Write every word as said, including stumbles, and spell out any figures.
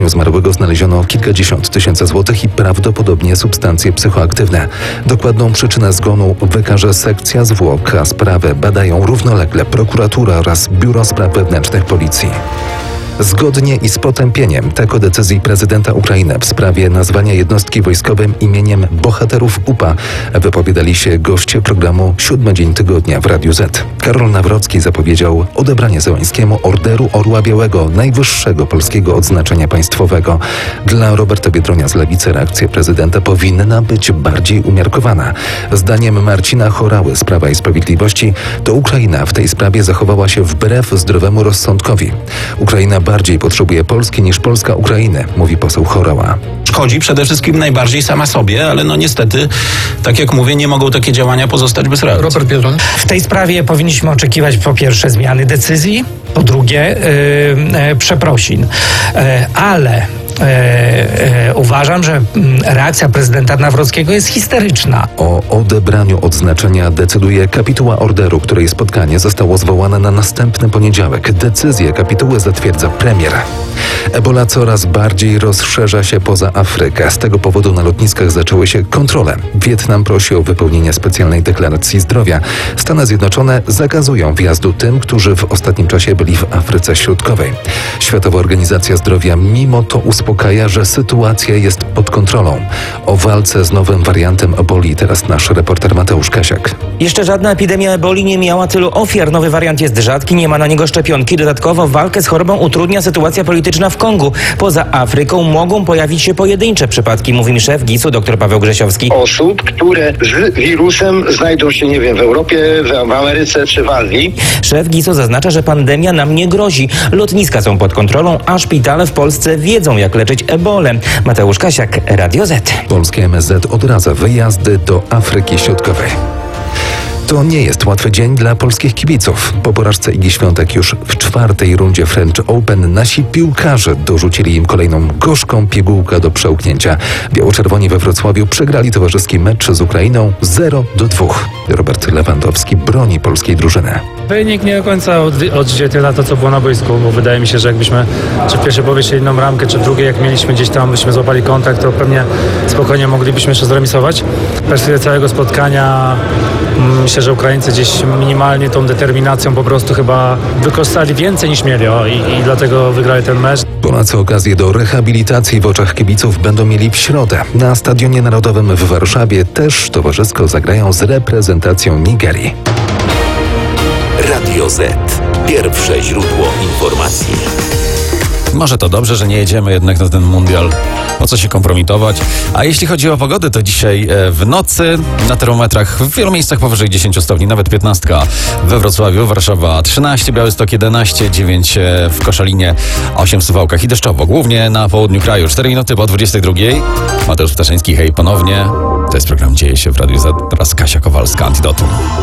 Zmarłego znaleziono kilkadziesiąt tysięcy złotych i prawdopodobnie substancje psychoaktywne. Dokładną przyczynę zgonu wykaże sekcja zwłok, a sprawę badają równolegle prokuratura oraz Biuro Spraw Wewnętrznych Policji. Zgodnie i z potępieniem tak o decyzji prezydenta Ukrainy w sprawie nazwania jednostki wojskowym imieniem bohaterów U P A wypowiadali się goście programu Siódmy Dzień Tygodnia w Radiu Z. Karol Nawrocki zapowiedział odebranie Zełańskiemu Orderu Orła Białego, najwyższego polskiego odznaczenia państwowego. Dla Roberta Biedronia z Lewicy reakcja prezydenta powinna być bardziej umiarkowana. Zdaniem Marcina Chorały z Prawa i Sprawiedliwości to Ukraina w tej sprawie zachowała się wbrew zdrowemu rozsądkowi. Ukraina bardziej potrzebuje Polski niż Polska Ukrainy, mówi poseł Chorała. Szkodzi przede wszystkim najbardziej sama sobie, ale no niestety, tak jak mówię, nie mogą takie działania pozostać bez reakcji. Robert Biedroń. W tej sprawie powinniśmy oczekiwać po pierwsze zmiany decyzji, po drugie yy, yy, przeprosin. Yy, ale E, e, uważam, że reakcja prezydenta Nawrockiego jest histeryczna. O odebraniu odznaczenia decyduje kapituła orderu, której spotkanie zostało zwołane na następny poniedziałek. Decyzję kapituły zatwierdza premier. Ebola coraz bardziej rozszerza się poza Afrykę. Z tego powodu na lotniskach zaczęły się kontrole. Wietnam prosi o wypełnienie specjalnej deklaracji zdrowia. Stany Zjednoczone zakazują wjazdu tym, którzy w ostatnim czasie byli w Afryce Środkowej. Światowa Organizacja Zdrowia mimo to uspokaja, że sytuacja jest pod kontrolą. O walce z nowym wariantem eboli teraz nasz reporter Mateusz Kasiak. Jeszcze żadna epidemia eboli nie miała tylu ofiar. Nowy wariant jest rzadki, nie ma na niego szczepionki. Dodatkowo walkę z chorobą utrudnia sytuacja polityczna w Kongu. Poza Afryką mogą pojawić się pojedyncze przypadki, mówi mi szef gisu dr Paweł Grzesiowski. Osób, które z wirusem znajdą się, nie wiem, w Europie, w Ameryce czy w Azji. Szef gisu zaznacza, że pandemia nam nie grozi. Lotniska są pod kontrolą, a szpitale w Polsce wiedzą, jak leczyć ebolę. Mateusz Kasiak, Radio Z. Polskie M S Z odradza wyjazdy do Afryki Środkowej. To nie jest łatwy dzień dla polskich kibiców. Po porażce Igi Świątek już w czwartej rundzie French Open nasi piłkarze dorzucili im kolejną gorzką pigułkę do przełknięcia. Biało-czerwoni we Wrocławiu przegrali towarzyski mecz z Ukrainą zero do dwóch. Robert Lewandowski broni polskiej drużyny. Wynik nie do końca odzwierciedla to, co było na boisku, bo wydaje mi się, że jakbyśmy czy w pierwszej połowie jedną ramkę, czy w drugiej, jak mieliśmy gdzieś tam, byśmy złapali kontakt, to pewnie spokojnie moglibyśmy jeszcze zremisować. W perspektywie całego spotkania myślę, że Ukraińcy gdzieś minimalnie tą determinacją po prostu chyba wykorzystali więcej niż mieli o, i, i dlatego wygrali ten mecz. Polacy okazję do rehabilitacji w oczach kibiców będą mieli w środę. Na Stadionie Narodowym w Warszawie też towarzysko zagrają z reprezentacją Nigerii. Radio Z. Pierwsze źródło informacji. Może to dobrze, że nie jedziemy jednak na ten mundial. Po co się kompromitować? A jeśli chodzi o pogodę, to dzisiaj w nocy na termometrach w wielu miejscach powyżej dziesięć stopni, nawet piętnaście. We Wrocławiu, Warszawa trzynaście, Białystok jedenaście, dziewięć w Koszalinie, osiem w Suwałkach i deszczowo. Głównie na południu kraju. cztery minuty po dwudziestej drugiej. Mateusz Ptaszyński, hej ponownie. To jest program Dzieje się w Radiu Z. Teraz Kasia Kowalska, Antidotum.